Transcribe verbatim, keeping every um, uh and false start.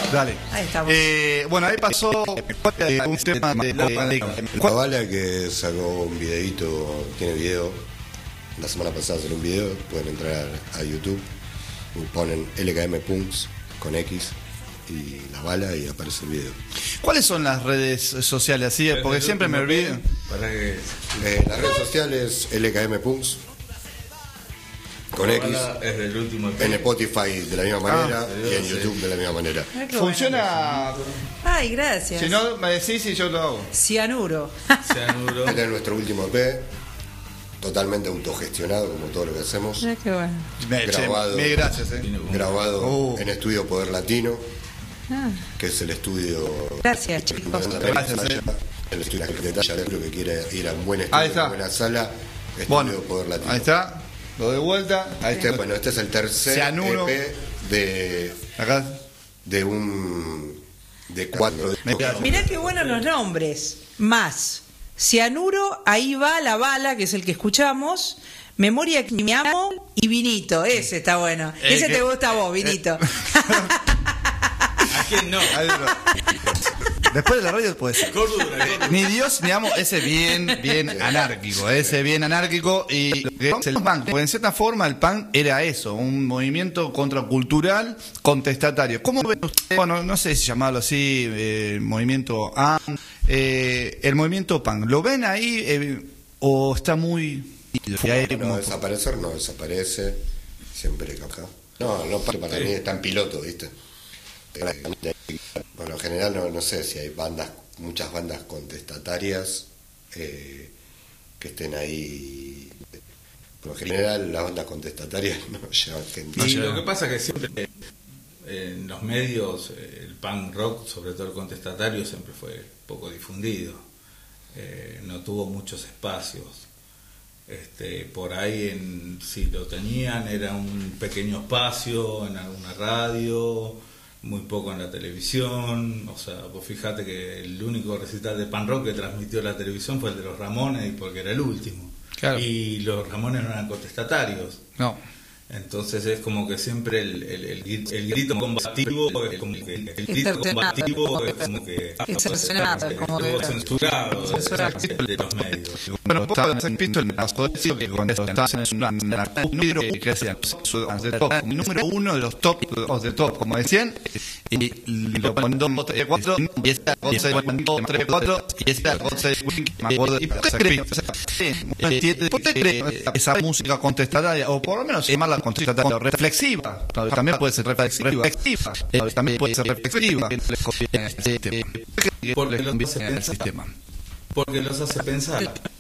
Dale. Ahí estamos. Eh, bueno, ahí pasó eh, un tema de la La Bala, que sacó un videito, tiene video, la semana pasada salió un video, pueden entrar a YouTube y ponen L K M Punks con X y La Bala y aparece el video. ¿Cuáles son las redes sociales así? Porque siempre me olvido. Para que Eh, la red social es L K M Punks con X, es del último en Spotify de la misma manera Ah, y en sí. YouTube de la misma manera. Ah, qué bueno. Funciona. Ay, gracias. Si no me decís y yo lo hago. Cianuro. Cianuro. Este es nuestro último E P, totalmente autogestionado como todo lo que hacemos, Ah, qué bueno. Me, che, Grabado. mil gracias, eh. grabado Uh. en Estudio Poder Latino, Ah, que es el estudio gracias, chicos. Gracias, eh. el estudio de Talla, creo que quiere ir a un buen Ahí estudio, está. una buena sala, Estudio Bueno, Poder Latino. ahí está. Lo de vuelta. Ahí Este, está. bueno, este es el tercer Cianuro. E P de, Acá. de un de cuatro. Mirá qué buenos los nombres. Más. Cianuro, ahí va La Bala, que es el que escuchamos. Memoria que me amo y Vinito. Ese está bueno. Eh, Ese que- te gusta a vos, Vinito. ¿A quién no? Ahí va. Después de la radio, pues. Cordura, cordura. Ni Dios ni amo, ese bien, bien anárquico, ese bien anárquico y que es el punk, porque en cierta forma el punk era eso, un movimiento contracultural contestatario. ¿Cómo ven ustedes? Bueno, no sé si llamarlo así, eh, movimiento A, eh, el movimiento punk, ¿lo ven ahí eh, o está muy... y ahí No, como- desaparecer no desaparece, siempre caja. No, no, para para mí está en piloto, ¿viste? Bueno, en general no, no sé si hay bandas, muchas bandas contestatarias eh, que estén ahí. Por lo general las bandas contestatarias no llevan gente. Y lo que pasa es que siempre eh, en los medios eh, el punk rock, sobre todo el contestatario, siempre fue poco difundido. Eh, no tuvo muchos espacios. Este, por ahí, en, si lo tenían, era un pequeño espacio en alguna radio, muy poco en la televisión. O sea, vos fijate que el único recital de punk rock que transmitió la televisión fue el de los Ramones, y porque era el último. Claro. Y los Ramones no eran contestatarios. No. Entonces es como que siempre el, el, el, grit- el grito combativo es como que el grito combativo es como que Excepcionado, como que- estuvo censurado de, de los medios. Bueno, vos habéis visto el caso que cuando estás en una, en una- un libro que hacían de top, número uno de los top of the top, como decían, y lo ponen dos, tres, cuatro, y esta cosa de dos, tres, cuatro, y esta cosa de me acuerdo. ¿Y por qué creen? O sea, ¿por qué creen esa música contestataria, o por lo menos llamarla contestataria, reflexiva? También puede ser reflexiva, eh, también puede ser reflexiva. Porque lo el sistema. porque los hace pensar.